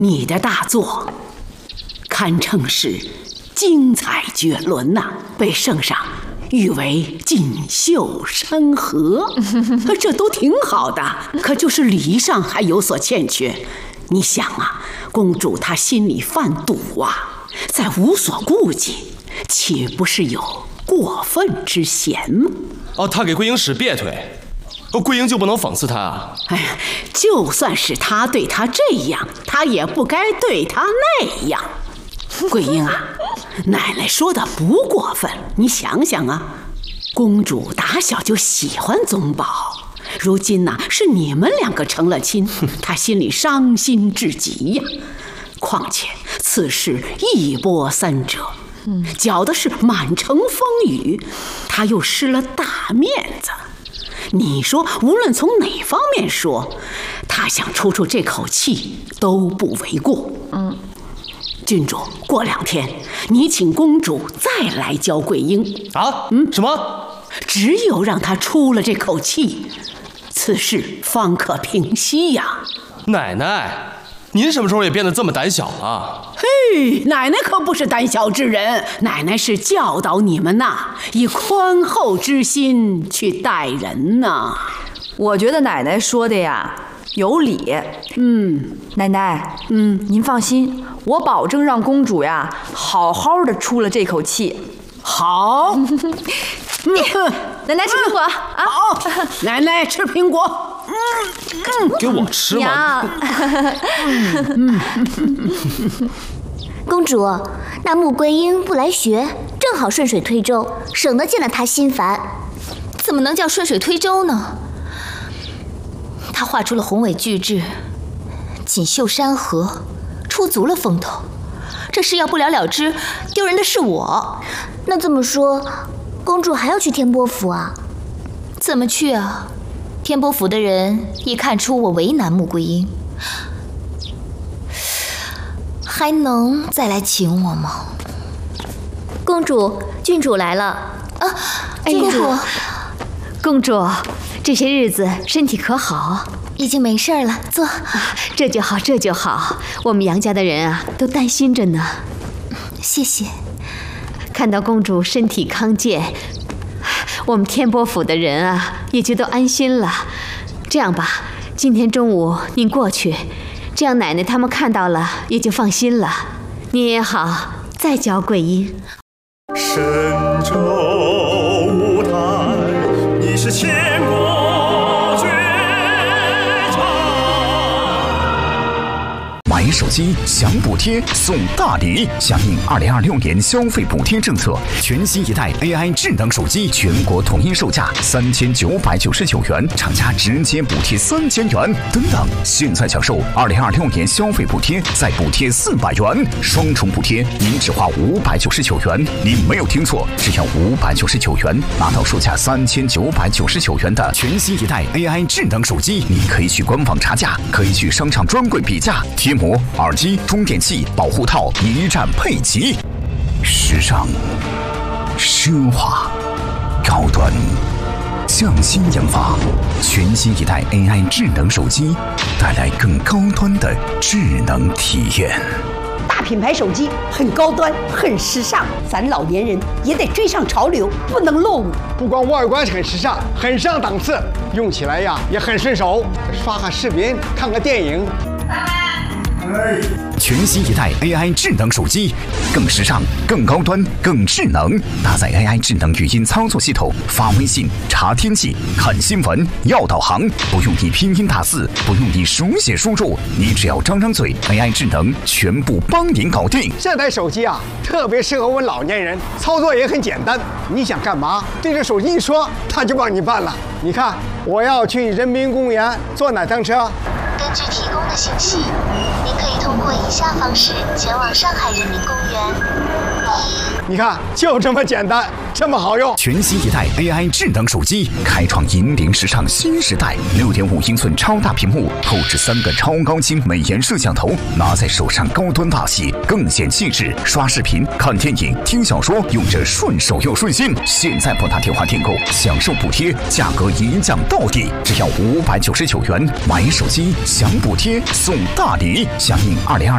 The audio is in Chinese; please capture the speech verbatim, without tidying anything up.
你的大作堪称是精彩绝伦呐、啊，被圣上誉为锦绣山河，这都挺好的。可就是礼仪上还有所欠缺。你想啊，公主她心里犯堵啊，再无所顾忌，岂不是有过分之嫌吗？ 哦，她给桂英使别腿，哦，桂英就不能讽刺她啊？ 哎呀，就算是她对她这样，她也不该对她那样。桂英啊，奶奶说的不过分，你想想啊，公主打小就喜欢宗保，如今呐、啊、是你们两个成了亲，她心里伤心至极呀。况且此事一波三折，搅的是满城风雨，她又失了大面子。你说无论从哪方面说，她想出出这口气都不为过。嗯。郡主，过两天你请公主再来教桂英啊？嗯，什么？ 只有让她出了这口气，此事方可平息呀。 奶奶，您什么时候也变得这么胆小了？ 嘿，奶奶可不是胆小之人，奶奶是教导你们呐，以宽厚之心去待人呐。 我觉得奶奶说的呀有理。嗯，奶奶，嗯，您放心，我保证让公主呀好好的出了这口气。 好。 奶奶吃苹果啊！ 好，奶奶吃苹果。嗯嗯，给我吃吗？ 公主，那穆桂英不来学，正好顺水推舟，省得见了她心烦。 怎么能叫顺水推舟呢？她画出了宏伟巨制，锦绣山河，出足了风头。这事要不了了之，丢人的是我。 那这么说，公主还要去天波府啊？ 怎么去啊？天波府的人一看出我为难穆桂英，还能再来请我吗？ 公主，郡主来了啊！公主， 哎、公主，这些日子身体可好？ 已经没事了，坐。 这就好，这就好。我们杨家的人啊，都担心着呢。 谢谢。 看到公主身体康健，我们天波府的人啊，也就都安心了。这样吧，今天中午您过去，这样奶奶他们看到了也就放心了。您也好再教桂英。 神州舞台，你是千国绝唱。 买手机享补贴送大礼，响应二零二六年消费补贴政策，全新一代 A I 智能手机全国统一售价三千九百九十九元，厂家直接补贴三千元。等等，现在享受二零二六年消费补贴，再补贴四百元，双重补贴，您只花五百九十九元。您没有听错，只要五百九十九元，拿到售价三千九百九十九元的全新一代 A I 智能手机。你可以去官网查价，可以去商场专柜比价，贴膜、耳机、充电器、保护套一站配齐，时尚、奢华、高端，匠心研发，全新一代 A I 智能手机，带来更高端的智能体验。 大品牌手机很高端，很时尚，咱老年人也得追上潮流，不能落伍。 不光外观很时尚，很上档次，用起来呀也很顺手，刷个视频，看个电影。 全新一代 A I 智能手机，更时尚、更高端、更智能。搭载 A I 智能语音操作系统，发微信、查天气、看新闻、要导航，不用你拼音打字，不用你手写输入，你只要张张嘴 ，A I 智能全部帮您搞定。 这台手机啊，特别适合我们老年人，操作也很简单。你想干嘛，对着手机一说，它就帮你办了。你看，我要去人民公园坐哪趟车？ 根据提供的信息，您可以通过以下方式前往上海人民公园。 你看，就这么简单，这么好用。 全新一代 A I 智能手机，开创引领时尚新时代。六点五英寸超大屏幕，后置三个超高清美颜摄像头，拿在手上高端大气，更显气质。刷视频、看电影、听小说，用着顺手又顺心。现在拨打电话订购，享受补贴，价格一降到底，只要五百九十九元。买手机享补贴送大礼，响应二零二。